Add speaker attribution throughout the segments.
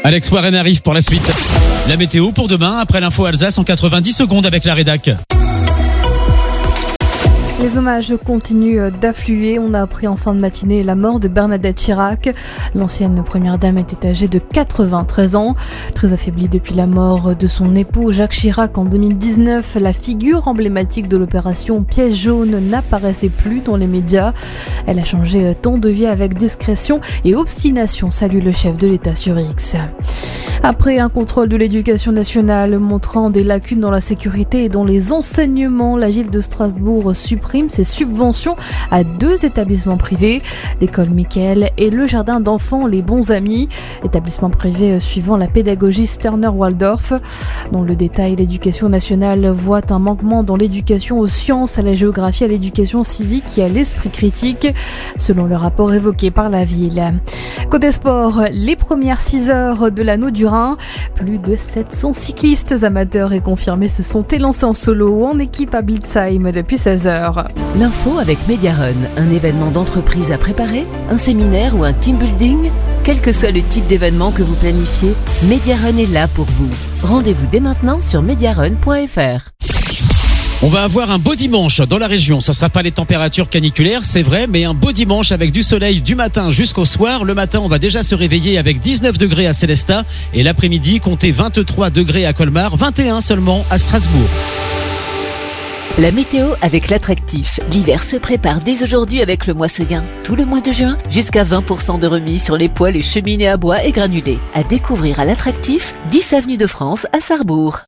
Speaker 1: Alex Warren arrive pour la suite. La météo pour demain, après l'info Alsace en 90 secondes avec la rédac.
Speaker 2: Les hommages continuent d'affluer. On a appris en fin de matinée la mort de Bernadette Chirac. L'ancienne première dame était âgée de 93 ans. Très affaiblie depuis la mort de son époux Jacques Chirac en 2019, la figure emblématique de l'opération Piège jaune n'apparaissait plus dans les médias. Elle a changé ton de vie avec discrétion et obstination, salue le chef de l'État sur X. Après un contrôle de l'éducation nationale montrant des lacunes dans la sécurité et dans les enseignements, la ville de Strasbourg supprime ses subventions à 2 établissements privés, l'école Michael et le jardin d'enfants Les Bons Amis, établissement privé suivant la pédagogie Sterner-Waldorf. Dans le détail, l'éducation nationale voit un manquement dans l'éducation aux sciences, à la géographie, à l'éducation civique et à l'esprit critique, selon le rapport évoqué par la ville. Côté sport, les premières 6 heures de l'anneau du Rhin, plus de 700 cyclistes amateurs et confirmés se sont élancés en solo ou en équipe à Blitzheim depuis 16 heures.
Speaker 3: L'info avec Mediarun, un événement d'entreprise à préparer, un séminaire ou un team building. Quel que soit le type d'événement que vous planifiez, Mediarun est là pour vous. Rendez-vous dès maintenant sur mediarun.fr.
Speaker 1: On va avoir un beau dimanche dans la région. Ce ne sera pas les températures caniculaires, c'est vrai, mais un beau dimanche avec du soleil du matin jusqu'au soir. Le matin, on va déjà se réveiller avec 19 degrés à Célestat et l'après-midi, comptez 23 degrés à Colmar, 21 seulement à Strasbourg.
Speaker 3: La météo avec l'attractif. L'hiver se prépare dès aujourd'hui avec le mois Seguin. Tout le mois de juin, jusqu'à 20% de remise sur les poêles et cheminées à bois et granulés. À découvrir à l'attractif, 10 avenue de France à Sarrebourg.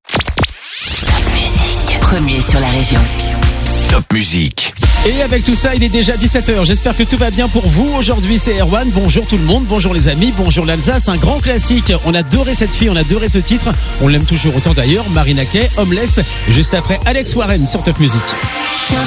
Speaker 3: Premier sur la région.
Speaker 4: Top Musique.
Speaker 1: Et avec tout ça, il est déjà 17h. J'espère que tout va bien pour vous. Aujourd'hui, c'est Erwan. Bonjour tout le monde. Bonjour les amis. Bonjour l'Alsace. Un grand classique. On adorait cette fille. On adorait ce titre. On l'aime toujours autant d'ailleurs. Marina Kaye, Homeless. Juste après Alex Warren sur Top Musique.
Speaker 5: Top